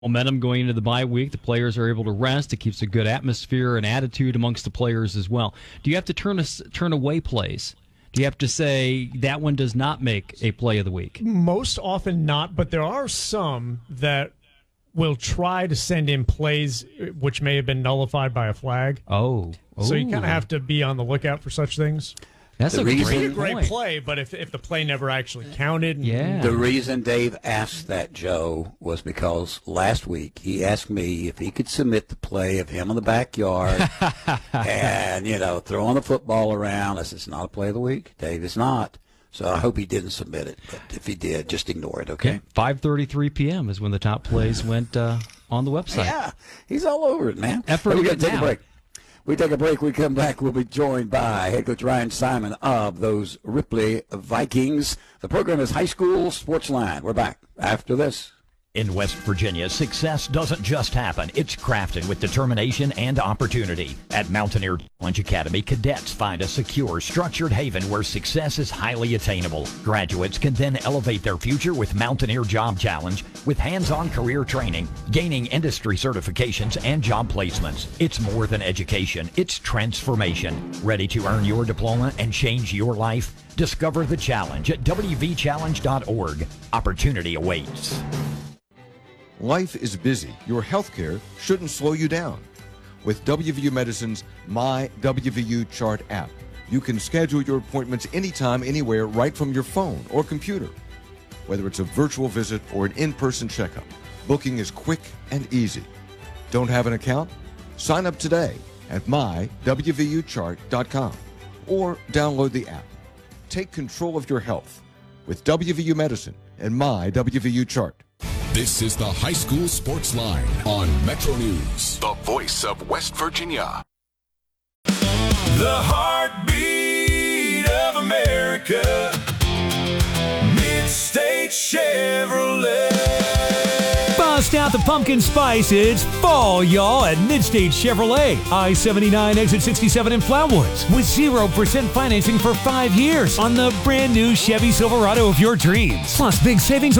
momentum going into the bye week. The players are able to rest. It keeps a good atmosphere and attitude amongst the players as well. Do you have to turn away plays? Do you have to say that one does not make a play of the week? Most often not, but there are some that will try to send in plays which may have been nullified by a flag. Oh. So you kind of have to be on the lookout for such things. That's a great play, but if the play never actually counted. Yeah. The reason Dave asked that, Joe, was because last week he asked me if he could submit the play of him in the backyard and, throwing the football around. I said, it's not a play of the week. Dave, it's not. So I hope he didn't submit it. But if he did, just ignore it, okay? 5:33 p.m. is when the top plays went on the website. Yeah, he's all over it, man. Effort. We got to take a break. We take a break. We come back. We'll be joined by head coach Ryan Simon of those Ripley Vikings. The program is High School Sports Line. We're back after this. In West Virginia, success doesn't just happen. It's crafted with determination and opportunity. At Mountaineer Challenge Academy, cadets find a secure, structured haven where success is highly attainable. Graduates can then elevate their future with Mountaineer Job Challenge with hands-on career training, gaining industry certifications, and job placements. It's more than education. It's transformation. Ready to earn your diploma and change your life? Discover the challenge at wvchallenge.org. Opportunity awaits. Life is busy. Your healthcare shouldn't slow you down. With WVU Medicine's My WVU Chart app, you can schedule your appointments anytime, anywhere, right from your phone or computer. Whether it's a virtual visit or an in-person checkup, booking is quick and easy. Don't have an account? Sign up today at mywvuchart.com or download the app. Take control of your health with WVU Medicine and My WVU Chart. This is the High School Sports Line on Metro News, the voice of West Virginia. The heartbeat of America, Mid-State Chevrolet. Bust out the pumpkin spice. It's fall, y'all, at Mid-State Chevrolet. I-79 exit 67 in Flatwoods with 0% financing for 5 years on the brand new Chevy Silverado of your dreams. Plus big savings